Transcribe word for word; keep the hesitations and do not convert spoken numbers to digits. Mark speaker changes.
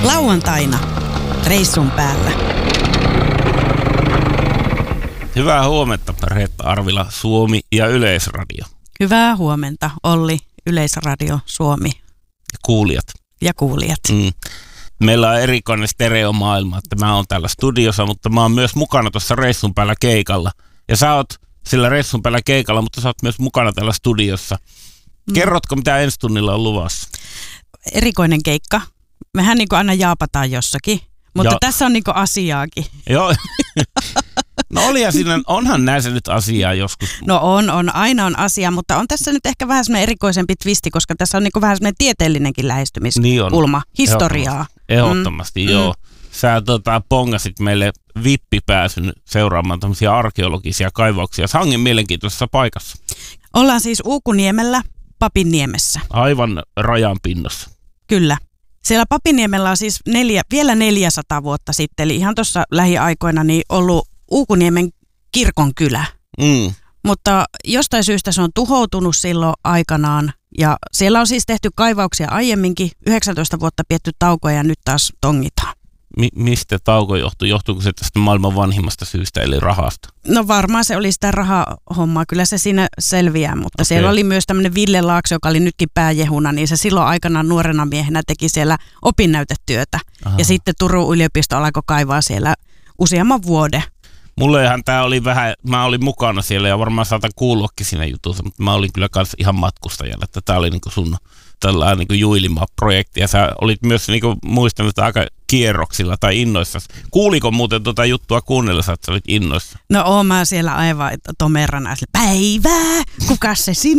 Speaker 1: Lauantaina reissun päällä.
Speaker 2: Hyvää huomenta, Reetta Arvila, Suomi ja Yleisradio.
Speaker 1: Hyvää huomenta, Olli, Yleisradio, Suomi.
Speaker 2: Ja kuulijat.
Speaker 1: Ja kuulijat.
Speaker 2: Mm. Meillä on erikoinen stereomaailma, että mä oon täällä studiossa, mutta mä oon myös mukana tuossa reissun päällä keikalla. Ja sä oot sillä reissun päällä keikalla, mutta sä oot myös mukana täällä studiossa. Mm. Kerrotko, mitä ensi tunnilla on luvassa?
Speaker 1: Erikoinen keikka. Mehän niin kuin aina jaapataan jossakin, mutta ja tässä on niin kuin asiaakin.
Speaker 2: Joo. No olihan siinä, onhan näissä nyt asiaa joskus.
Speaker 1: No on, on, aina on asia, mutta on tässä nyt ehkä vähän semmoinen erikoisempi twisti, koska tässä on niin kuin vähän semmoinen tieteellinenkin lähestymiskulma, niin historiaa.
Speaker 2: Ehdottomasti, mm. joo. Sä tota, pongasit meille vippipääsyn seuraamaan tämmöisiä arkeologisia kaivauksia Hangin mielenkiintoisessa paikassa.
Speaker 1: Ollaan siis Uukuniemellä, Papinniemessä.
Speaker 2: Aivan rajan pinnassa.
Speaker 1: Kyllä. Siellä Papinniemellä on siis neljä, vielä neljäsataa vuotta sitten, eli ihan tuossa lähiaikoina niin ollut Uukuniemen kirkonkylä.
Speaker 2: Mm.
Speaker 1: Mutta jostain syystä se on tuhoutunut silloin aikanaan. Ja siellä on siis tehty kaivauksia aiemminkin, yhdeksäntoista vuotta pietty taukoja ja nyt taas tongitaan.
Speaker 2: Mi- mistä tauko johtuu? Johtuuko se tästä maailman vanhimmasta syystä, eli rahasta?
Speaker 1: No varmaan se oli sitä rahahommaa, kyllä se siinä selviää, mutta okay. Siellä oli myös tämmöinen Ville Laakso, joka oli nytkin pääjehuna, niin se silloin aikanaan nuorena miehenä teki siellä opinnäytetyötä. Aha. Ja sitten Turun yliopisto alkoi kaivaa siellä useamman vuoden.
Speaker 2: Mullehan tää oli vähän, mä olin mukana siellä ja varmaan saatan kuuluakin siinä jutussa, mutta mä olin kyllä kans ihan matkustajalla, että tää oli niinku sun tällainen niinku juilima-projekti ja sä olit myös niinku muistanut aika kierroksilla tai innoissasi. Kuuliko muuten tuota juttua kuunnellessa, että sä olit innoissa?
Speaker 1: No oon mä siellä aivan tomerana, päivää, kukas se sinä